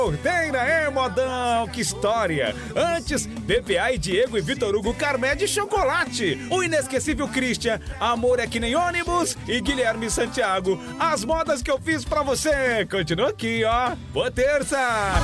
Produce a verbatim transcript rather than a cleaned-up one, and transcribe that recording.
Tem, né, modão? Que história! Antes, B P A e Diego e Vitor Hugo Carmé de chocolate. O inesquecível Christian, Amor é que nem ônibus. E Guilherme Santiago, as modas que eu fiz pra você. Continua aqui, ó. Boa terça!